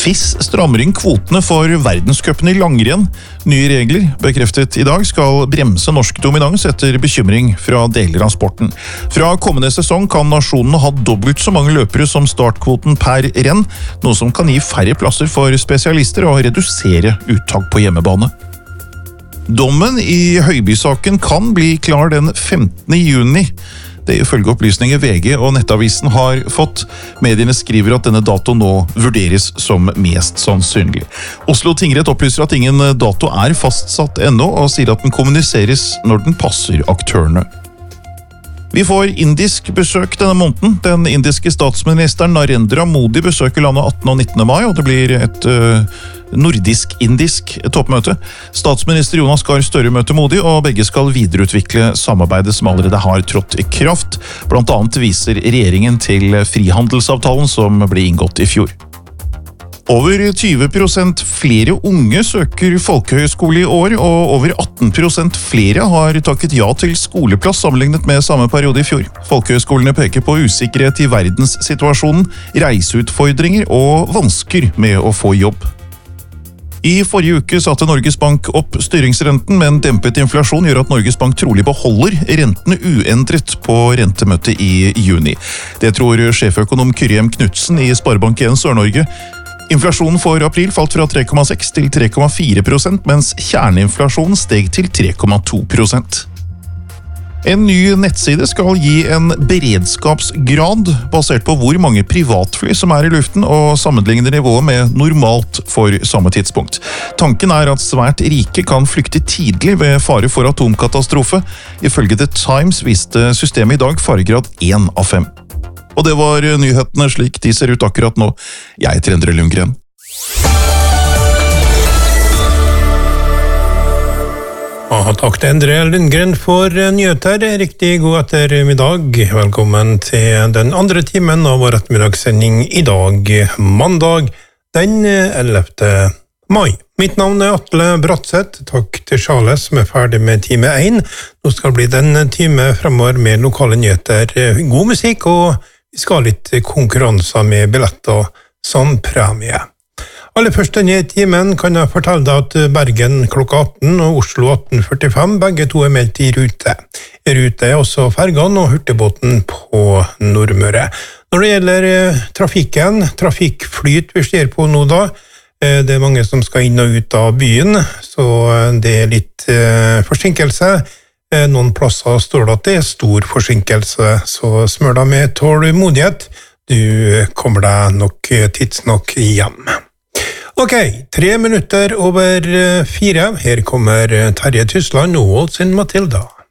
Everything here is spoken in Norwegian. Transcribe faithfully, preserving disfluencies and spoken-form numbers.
F I S strammer inn kvotene for verdenscupen i langrenn. Nye regler, bekreftet i dag, skal bremse norsk dominans etter bekymring fra deler av sporten. Fra kommende sesong kan nasjonene ha dobbelt så mange løpere som startkvoten per renn, noe som kan gi færre plasser for spesialister og redusere uttak på hjemmebane. Dommen i Høiby-saken kan bli klar den femtende juni. Det ifølge opplysninger V G og Nettavisen har fått. Mediene skriver at denne datoen nå vurderes som mest sannsynlig. Oslo tingrett opplyser at ingen dato er fastsatt ennå, og sier at den kommuniseres når den passer aktørene. Vi får indisk besøk denne måneden. Den indiske statsministeren Narendra Modi besøker landet attende og nittende mai, og det blir et uh, nordisk-indisk toppmøte. Statsminister Jonas Gahr Støre møter Modi, og begge skal videreutvikle samarbeidet som allerede har trådt i kraft. Blant annet viser regjeringen til frihandelsavtalen som ble inngått i fjor. Over tyve prosent flere unge søker folkehøyskole i år, og over atten prosent flere har takket ja til skoleplass sammenlignet med samme periode i fjor. Folkehøyskolene peker på usikkerhet i verdenssituasjonen, reiseutfordringer og vansker med å få jobb. I forrige uke satte Norges Bank opp styringsrenten, men dempet inflasjon gjør at Norges Bank trolig beholder rentene uendret på rentemøtet i juni. Det tror sjeføkonom Kyrre M. Knudsen i Sparebank en Sør-Norge. Inflasjonen for april falt fra tre komma seks til tre komma fire prosent, mens kjerneinflasjonen steg til tre komma to prosent. En ny nettside skal gi en beredskapsgrad basert på hvor mange privatfly som er i luften, og sammenligner nivået med normalt for samme tidspunkt. Tanken er at svært rike kan flykte tidlig ved fare for atomkatastrofe. Ifølge The Times viste systemet i dag faregrad én av fem. Og det var nyhetene slik de ser ut akkurat nå. Jeg heter Endre Lundgren. Ja, takk til Endre Lundgren for nyheter. Riktig god ettermiddag. Velkommen til den andre timen av vår ettermiddagssending i dag, mandag den ellevte mai. Mitt navn er Atle Bratseth. Takk til Charles som er ferdig med time én. Nå skal det bli den time fremover med lokale nyheter, god musikk, og vi skal ha litt konkurranser med billetter som premie. Aller først denne timen kan jeg fortelle deg at Bergen klokka atten og Oslo atten førtifem begge to er meldt i rute. I rute er også fergene og hurtigbåten på Nordmøre. Når det gjelder trafikken, trafikkflyt vi ser på nå da, det er mange som skal inn og ut av byen, så det er litt forsinkelse. Noen plasser står det at det er stor forsinkelse, så smør deg med tålmodighet. Du kommer deg nok tidsnok hjem. Ok, tre minutter over fire. Her kommer Terje Tysland og Sin Matilda.